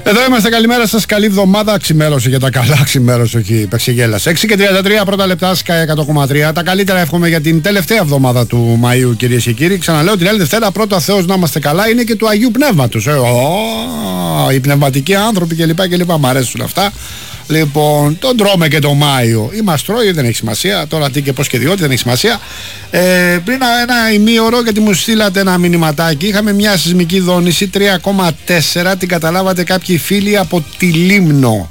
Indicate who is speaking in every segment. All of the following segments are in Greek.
Speaker 1: Εδώ είμαστε, καλημέρα σας, καλή εβδομάδα. Ξημέρωσε για τα καλά, ξημέρωσε, όχι πεξιγέλασε. 6:33 πρώτα λεπτά, Sky 100,3. Τα καλύτερα εύχομαι για την τελευταία εβδομάδα του Μαΐου, κυρίες και κύριοι. Ξαναλέω την άλλη Δευτέρα, πρώτα Θεός να είμαστε καλά, είναι και του Αγίου Πνεύματος. Οι πνευματικοί άνθρωποι κλπ. Μ' αρέσουν αυτά. Λοιπόν, τον τρώμε και τον Μάιο. Ή μας τρώει, δεν έχει σημασία. Τώρα τι και πώς και διότι δεν έχει σημασία. Πριν ένα ημίωρο, γιατί μου στείλατε ένα μηνυματάκι, είχαμε μια σεισμική δόνηση 3,4. Την καταλάβατε κάποιοι φίλοι από τη Λίμνο.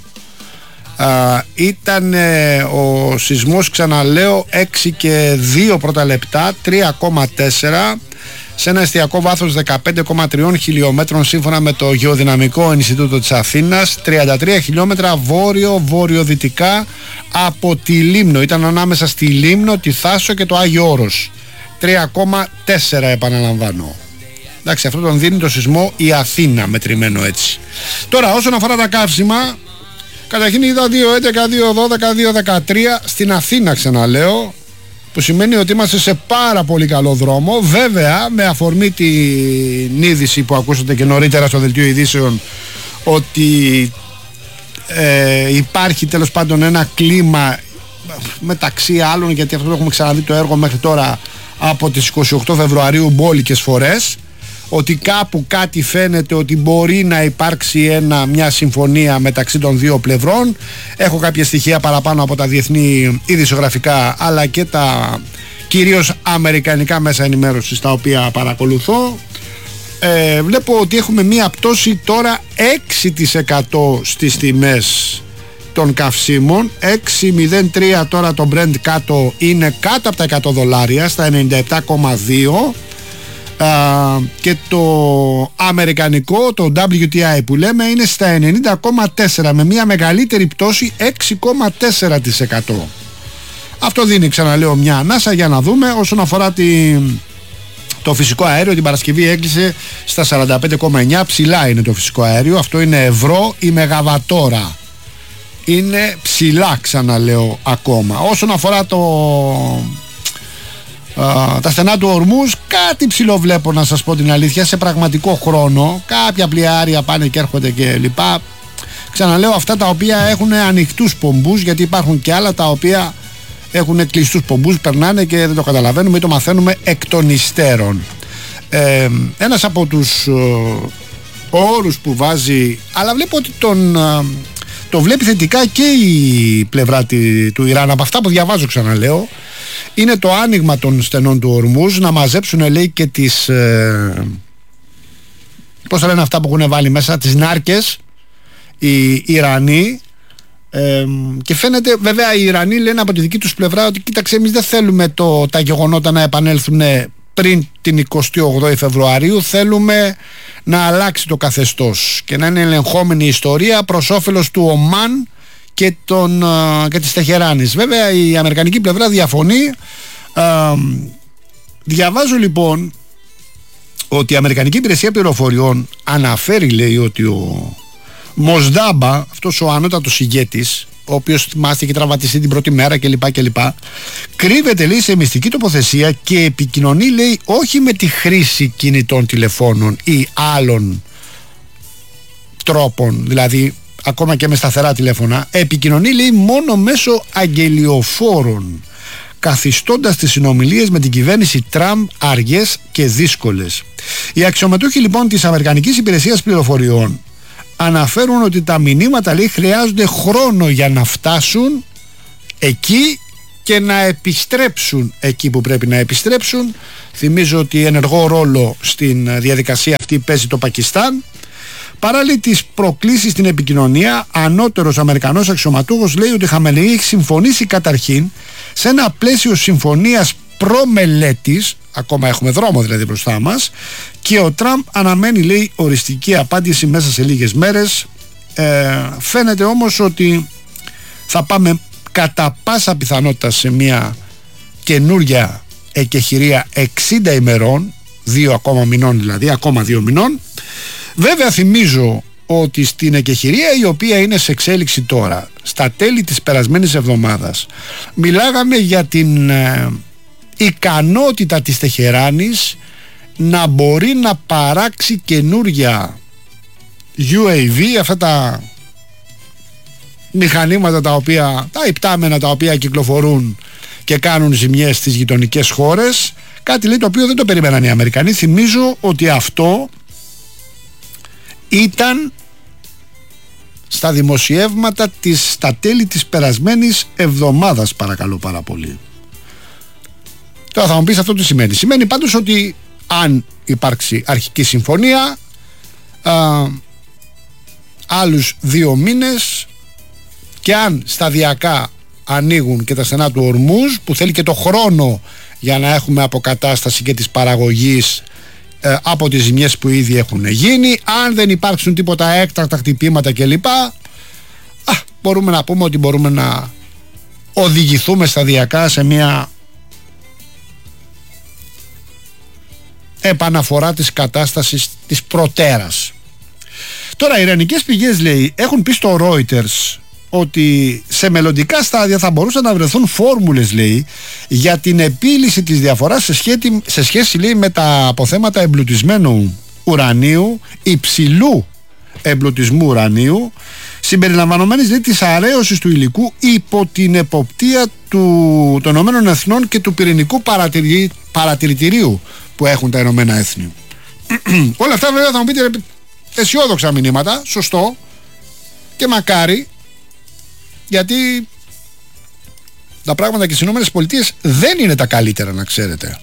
Speaker 1: Ήταν ο σεισμός, ξαναλέω, 6 και 2 πρώτα λεπτά, 3,4. Σε ένα εστιακό βάθος 15,3 χιλιόμετρων σύμφωνα με το Γεωδυναμικό Ινστιτούτο της Αθήνας, 33 χιλιόμετρα βόρειο-βορειοδυτικά από τη Λίμνο. Ήταν ανάμεσα στη Λίμνο, τη Θάσο και το Άγιο Όρος. 3,4 επαναλαμβάνω. Εντάξει, αυτό τον δίνει το σεισμό η Αθήνα, μετρημένο έτσι. Τώρα, όσον αφορά τα καύσιμα, καταρχήν είδα 2,11, 2,12, 2,13 στην Αθήνα, ξαναλέω, που σημαίνει ότι είμαστε σε πάρα πολύ καλό δρόμο. Βέβαια, με αφορμή την είδηση που ακούσατε και νωρίτερα στο δελτίο ειδήσεων, ότι υπάρχει τέλος πάντων ένα κλίμα μεταξύ άλλων, γιατί αυτό το έχουμε ξαναδεί το έργο μέχρι τώρα από τις 28 Φεβρουαρίου μπόλικες φορές, ότι κάπου κάτι φαίνεται ότι μπορεί να υπάρξει μια συμφωνία μεταξύ των δύο πλευρών. Έχω κάποια στοιχεία παραπάνω από τα διεθνή ειδησιογραφικά αλλά και τα κυρίως αμερικανικά μέσα ενημέρωσης, τα οποία παρακολουθώ. Βλέπω ότι έχουμε μια πτώση τώρα 6% στις τιμές των καυσίμων. 6,03 τώρα το Brent κάτω, είναι κάτω από τα $100 στα 97,2. Και το αμερικανικό, το WTI που λέμε, είναι στα 90,4 με μια μεγαλύτερη πτώση 6,4%. Αυτό δίνει, ξαναλέω, μια ανάσα για να δούμε. Όσον αφορά το φυσικό αέριο, την Παρασκευή έκλεισε στα 45,9. Ψηλά είναι το φυσικό αέριο. Αυτό είναι ευρώ η μεγαβατόρα. Είναι ψηλά, ξαναλέω, ακόμα. Όσον αφορά τα στενά του Ορμούζ, κάτι ψηλό βλέπω, να σας πω την αλήθεια, σε πραγματικό χρόνο. Κάποια πλοιάρια πάνε και έρχονται και λοιπά. Ξαναλέω, αυτά τα οποία έχουν ανοιχτούς πομπούς, γιατί υπάρχουν και άλλα τα οποία έχουν κλειστούς πομπούς, περνάνε και δεν το καταλαβαίνουμε ή το μαθαίνουμε εκ των υστέρων. Ένας από τους όρους που βάζει, αλλά βλέπω ότι το βλέπει θετικά και η πλευρά του Ιράν, από αυτά που διαβάζω, ξαναλέω, είναι το άνοιγμα των στενών του Ορμούζ, να μαζέψουν, λέει, και τις πώς θα λένε αυτά που έχουν βάλει μέσα, τις νάρκες οι Ιρανοί. Και φαίνεται, βέβαια, οι Ιρανοί λένε από τη δική τους πλευρά ότι κοίταξε, εμείς δεν θέλουμε τα γεγονότα να επανέλθουν πριν την 28η Φεβρουαρίου, θέλουμε να αλλάξει το καθεστώς και να είναι ελεγχόμενη η ιστορία προς όφελος του Ομάν και της Τεχεράνης. Βέβαια η αμερικανική πλευρά διαφωνεί. Διαβάζω λοιπόν ότι η Αμερικανική Υπηρεσία Πληροφοριών αναφέρει, λέει, ότι ο Μοσδάμπα, αυτός ο ανώτατος ηγέτης, ο οποίος, θυμάστε, είχε τραυματιστεί την πρώτη μέρα κλπ, κρύβεται, λέει, σε μυστική τοποθεσία και επικοινωνεί, λέει, όχι με τη χρήση κινητών τηλεφώνων ή άλλων τρόπων, δηλαδή ακόμα και με σταθερά τηλέφωνα. Επικοινωνεί, λέει, μόνο μέσω αγγελιοφόρων, καθιστώντας τις συνομιλίες με την κυβέρνηση Τραμπ αργές και δύσκολες. Οι αξιωματούχοι, λοιπόν, της Αμερικανικής Υπηρεσίας Πληροφοριών αναφέρουν ότι τα μηνύματα, λέει, χρειάζονται χρόνο για να φτάσουν εκεί και να επιστρέψουν εκεί που πρέπει να επιστρέψουν. Θυμίζω ότι ενεργό ρόλο στην διαδικασία αυτή παίζει το Πακιστάν. Παράλληλα τις προκλήσεις στην επικοινωνία, ανώτερος Αμερικανός αξιωματούχος λέει ότι η Χαμενεή έχει συμφωνήσει καταρχήν σε ένα πλαίσιο συμφωνίας προμελέτης, ακόμα έχουμε δρόμο δηλαδή μπροστά μας, και ο Τραμπ αναμένει, λέει, οριστική απάντηση μέσα σε λίγες μέρες. Φαίνεται όμως ότι θα πάμε κατά πάσα πιθανότητα σε μια καινούρια εκεχηρία 60 ημερών, 2 ακόμα μηνών δηλαδή, ακόμα 2 μηνών. Βέβαια θυμίζω ότι στην εκεχηρία, η οποία είναι σε εξέλιξη τώρα, στα τέλη της περασμένης εβδομάδας, μιλάγαμε για την ικανότητα της Τεχεράνης να μπορεί να παράξει καινούρια UAV, αυτά τα μηχανήματα τα υπτάμενα τα οποία κυκλοφορούν και κάνουν ζημιές στις γειτονικές χώρες. Κάτι λέει το οποίο δεν το περίμεναν οι Αμερικανοί. Θυμίζω ότι αυτό ήταν στα δημοσιεύματα στα τέλη της περασμένης εβδομάδας, παρακαλώ πάρα πολύ. Τώρα θα μου πεις αυτό τι σημαίνει. Σημαίνει πάντως ότι αν υπάρξει αρχική συμφωνία, άλλους 2 μήνες, και αν σταδιακά ανοίγουν και τα στενά του Ορμούζ, που θέλει και το χρόνο για να έχουμε αποκατάσταση και της παραγωγής από τις ζημιές που ήδη έχουν γίνει, αν δεν υπάρξουν τίποτα έκτακτα χτυπήματα κλπ, μπορούμε να πούμε ότι μπορούμε να οδηγηθούμε σταδιακά σε μια επαναφορά της κατάστασης της προτέρας. Τώρα οι ιρανικές πηγές, λέει, έχουν πει στο Reuters ότι σε μελλοντικά στάδια θα μπορούσαν να βρεθούν φόρμουλες, λέει, για την επίλυση της διαφοράς σε σχέση, λέει, με τα αποθέματα εμπλουτισμένου ουρανίου, υψηλού εμπλουτισμού ουρανίου, συμπεριλαμβανομένης, λέει, της αρέωσης του υλικού υπό την εποπτεία των Ηνωμένων Εθνών και του πυρηνικού παρατηρητηρίου που έχουν τα Ηνωμένα Έθνη. Όλα αυτά βέβαια θα μου πείτε αισιόδοξα μηνύματα, σωστό, και μακάρι, γιατί τα πράγματα και στις Ηνωμένες Πολιτείες δεν είναι τα καλύτερα, να ξέρετε.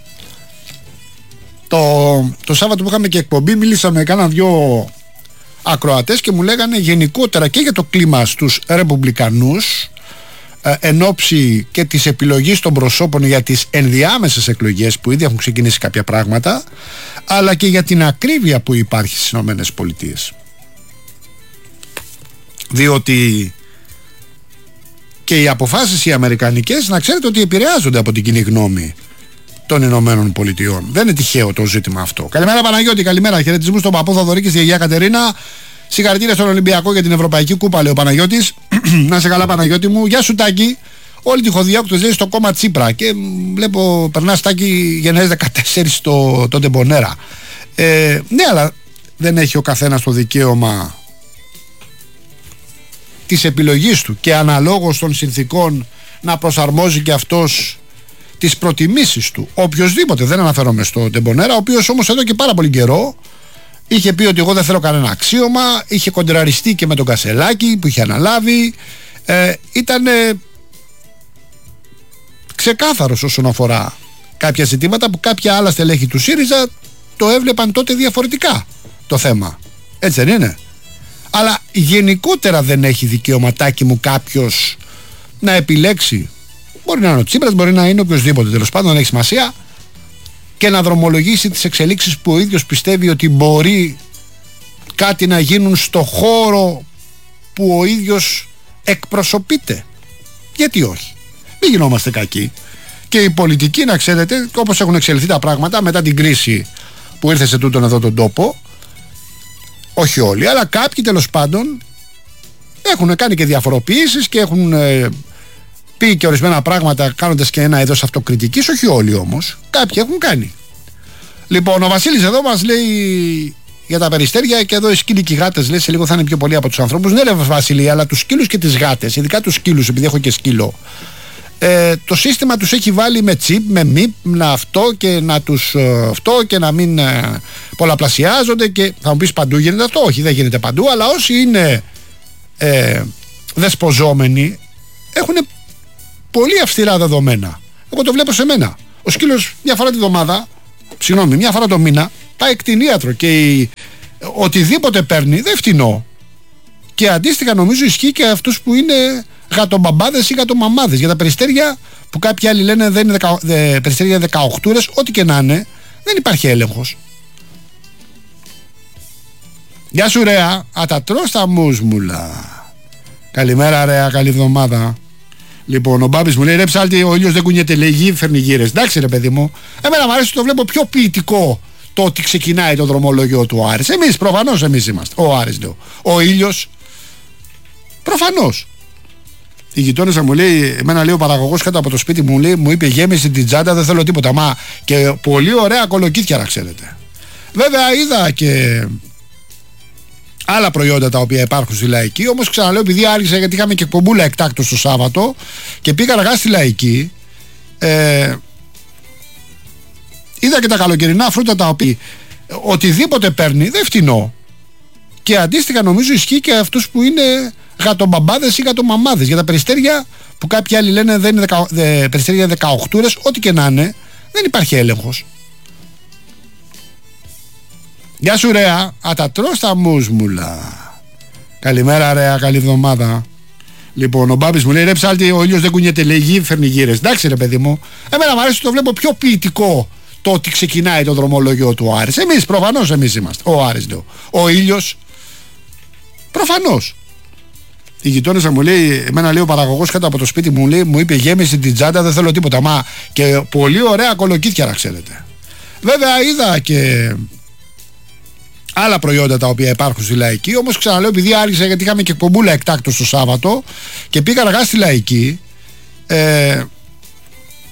Speaker 1: Το Σάββατο που είχαμε και εκπομπή, μίλησα με κάνα 2 ακροατές και μου λέγανε γενικότερα και για το κλίμα στους Ρεπουμπλικανούς εν ώψη και της επιλογής των προσώπων για τις ενδιάμεσες εκλογές που ήδη έχουν ξεκινήσει κάποια πράγματα, αλλά και για την ακρίβεια που υπάρχει στις Ηνωμένες Πολιτείες. Διότι και οι αποφάσεις οι αμερικανικές, να ξέρετε ότι επηρεάζονται από την κοινή γνώμη των Ηνωμένων Πολιτειών. Δεν είναι τυχαίο το ζήτημα αυτό. Καλημέρα Παναγιώτη, καλημέρα. Χαιρετισμούς στον παππού Θοδωρή και στη γιαγιά Κατερίνα. Συγχαρητήρια στον Ολυμπιακό για την Ευρωπαϊκή Κούπα, λέει ο Παναγιώτης. Να σε καλά, Παναγιώτη μου. Γεια σου, Τάκη. Όλη τη χωδιά που του λέει στο κόμμα Τσίπρα. Και βλέπω, περνά Τάκη γενναίες 14 στο Τεμπονέρα. Ναι, αλλά δεν έχει ο καθένας το δικαίωμα της επιλογής του και αναλόγως των συνθήκων να προσαρμόζει και αυτός τις προτιμήσεις του. Οποιοςδήποτε, δεν αναφέρομαι στο Τεμπονέρα, ο οποίος όμως εδώ και πάρα πολύ καιρό είχε πει ότι εγώ δεν θέλω κανένα αξίωμα, είχε κοντραριστεί και με τον Κασελάκη που είχε αναλάβει, ήταν ξεκάθαρος όσον αφορά κάποια ζητήματα που κάποια άλλα στελέχη του ΣΥΡΙΖΑ το έβλεπαν τότε διαφορετικά το θέμα. Έτσι δεν είναι? Αλλά γενικότερα δεν έχει δικαιωματάκι μου κάποιος να επιλέξει. Μπορεί να είναι ο Τσίπρας, μπορεί να είναι οποιοσδήποτε, τέλος πάντων δεν έχει σημασία, και να δρομολογήσει τις εξελίξεις που ο ίδιος πιστεύει ότι μπορεί κάτι να γίνουν στο χώρο που ο ίδιος εκπροσωπείται. Γιατί όχι? Μην γινόμαστε κακοί. Και οι πολιτικοί, να ξέρετε, όπως έχουν εξελιχθεί τα πράγματα μετά την κρίση που ήρθε σε τούτον εδώ τον τόπο, όχι όλοι, αλλά κάποιοι τέλος πάντων έχουν κάνει και διαφοροποιήσεις και έχουν πει και ορισμένα πράγματα κάνοντας και ένα είδος αυτοκριτικής, όχι όλοι όμως, κάποιοι έχουν κάνει. Λοιπόν, ο Βασίλης εδώ μας λέει για τα Περιστέρια και εδώ οι σκύλοι και οι γάτες, λέει, σε λίγο θα είναι πιο πολλοί από τους ανθρώπους. Ναι, λέει Βασίλη, αλλά τους σκύλους και τις γάτες, ειδικά τους σκύλους, επειδή έχω και σκύλο, το σύστημα τους έχει βάλει με τσιπ, με μιπ, να αυτό και να τους αυτό και να μην πολλαπλασιάζονται. Και θα μου πεις παντού γίνεται αυτό? Όχι, δεν γίνεται παντού, αλλά όσοι είναι δεσποζόμενοι έχουν πολύ αυστηρά δεδομένα. Εγώ το βλέπω σε μένα. Ο σκύλος μια φορά τη βδομάδα, μια φορά το μήνα, πάει κτηνίατρο και οτιδήποτε παίρνει δεν φτηνό. Και αντίστοιχα νομίζω ισχύει και αυτούς που είναι γατομπαμπάδες ή γατομαμάδες. Για τα περιστέρια που κάποιοι άλλοι λένε δεν είναι περιστέρια 18, ό,τι και να είναι, δεν υπάρχει έλεγχος. Γεια σου Ρέα, τα τρως τα μουσμουλα. Καλημέρα Ρέα, καλή εβδομάδα. Λοιπόν, ο Μπάμπης μου λέει, ρε ψάλτη, ο ήλιος δεν κουνιέται, λέει, γη φέρνει γύρες. Εντάξει ρε παιδί μου, εμένα μου αρέσει, το βλέπω πιο ποιητικό το ότι ξεκινάει το δρομολόγιο του Άρης. Προφανώς εμείς είμαστε, ο Άρης λέω. Ο ήλιος, προφανώς. Η γειτόνισσα μου λέει, εμένα λέει ο παραγωγός κάτω από το σπίτι μου, λέει, μου είπε γέμισε την τσάντα, δεν θέλω τίποτα. Μα και πολύ ωραία κολοκύθια να ξέρετε. Βέβαια είδα και άλλα προϊόντα τα οποία υπάρχουν στη Λαϊκή. Όμως ξαναλέω, επειδή άργησα, γιατί είχαμε και εκπομπούλα εκτάκτως το Σάββατο και πήγα αργά στη Λαϊκή, είδα και τα καλοκαιρινά φρούτα τα οποία οτιδήποτε παίρνει δεν φτηνό. Και αντίστοιχα νομίζω ισχύει και αυτούς που είναι γατομπαμπάδες ή γατομαμάδες. Για τα περιστέρια που κάποιοι άλλοι λένε δεν είναι περιστέρια 18, ό,τι και να είναι, δεν υπάρχει έλεγχος. Γεια σου Ρέα, τα τρως τα μουσμουλα. Καλημέρα Ρέα, καλή εβδομάδα. Λοιπόν, ο Μπάμπης μου λέει, ρε ψάλτη, ο ήλιος δεν κουνιέται, λέει, γη φέρνει γύρες. Εντάξει ρε παιδί μου, εμένα μου αρέσει, το βλέπω πιο ποιητικό το ότι ξεκινάει το δρομολόγιο του Άρης. Εμείς, προφανώς εμείς είμαστε. Ο Άρης λέω. Ο ήλιος, προφανώς. Η γειτόνισσα μου λέει, εμένα λέει ο παραγωγός κάτω από το σπίτι μου, λέει, μου είπε γέμισε την τσάντα, δεν θέλω τίποτα. Μα και πολύ ωραία κολοκύθια να ξέρετε. Βέβαια είδα και άλλα προϊόντα τα οποία υπάρχουν στη Λαϊκή. Όμως ξαναλέω, επειδή άργησα, γιατί είχαμε και εκπομπούλα εκτάκτως το Σάββατο και πήγα αργά στη Λαϊκή,